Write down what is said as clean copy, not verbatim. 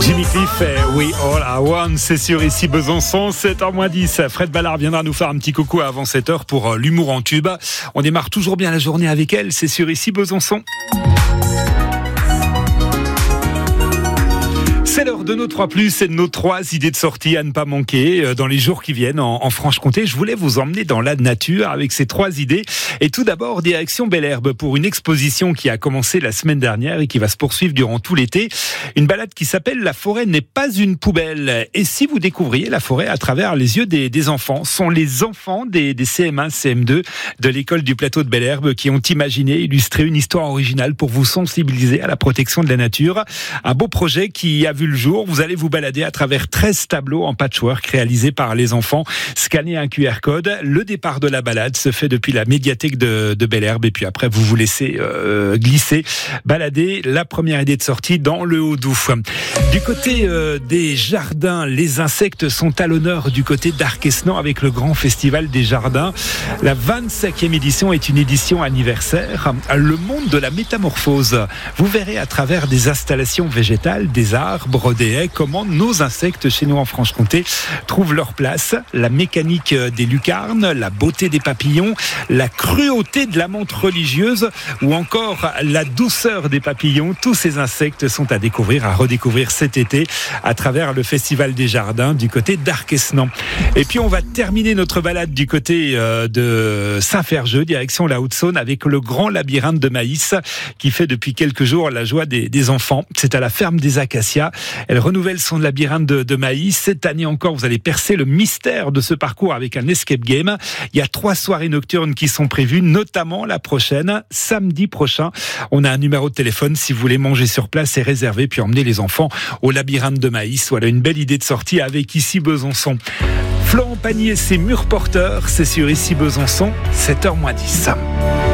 Jimmy Cliff, We All Are One, c'est sur ici Besançon, 7h-10. Fred Ballard viendra nous faire un petit coucou avant 7h pour l'humour en tube. On démarre toujours bien la journée avec elle, c'est sur ici Besançon. C'est l'heure de nos 3+, et de nos 3 idées de sortie à ne pas manquer dans les jours qui viennent en Franche-Comté. Je voulais vous emmener dans la nature avec ces 3 idées. Et tout d'abord, direction Bel-Herbe pour une exposition qui a commencé la semaine dernière et qui va se poursuivre durant tout l'été. Une balade qui s'appelle « La forêt n'est pas une poubelle ». Et si vous découvriez la forêt à travers les yeux des enfants, ce sont les enfants des CM1, CM2 de l'école du plateau de Bel-Herbe qui ont imaginé, illustré une histoire originale pour vous sensibiliser à la protection de la nature. Un beau projet qui a vu le jour. Vous allez vous balader à travers 13 tableaux en patchwork réalisés par les enfants. Scannez un QR code. Le départ de la balade se fait depuis la médiathèque de Bel-Herbe et puis après vous vous laissez glisser, balader. La première idée de sortie dans le Haut-Doubs. Du côté des jardins, les insectes sont à l'honneur du côté d'Arquesnan avec le grand festival des jardins. La 25e édition est une édition anniversaire. Le monde de la métamorphose. Vous verrez à travers des installations végétales, des arbres, des haies, comment nos insectes chez nous en Franche-Comté trouvent leur place. La mécanique des lucarnes, la beauté des papillons, la cruauté de la menthe religieuse ou encore la douceur des papillons. Tous ces insectes sont à découvrir, à redécouvrir cet été à travers le Festival des Jardins du côté d'Arquesnan. Et puis on va terminer notre balade du côté de Saint-Ferjeux, direction la Haute-Saône avec le grand labyrinthe de maïs qui fait depuis quelques jours la joie des enfants. C'est à la ferme des Acacias. Elle renouvelle son labyrinthe de maïs. Cette année encore, vous allez percer le mystère de ce parcours avec un escape game. Il y a 3 soirées nocturnes qui sont prévues, notamment la prochaine, samedi prochain. On a un numéro de téléphone si vous voulez manger sur place et réserver, puis emmener les enfants au labyrinthe de maïs. Voilà une belle idée de sortie avec ici Besançon. Florent Pagny et ses murs porteurs, c'est sur ici Besançon, 7h-10.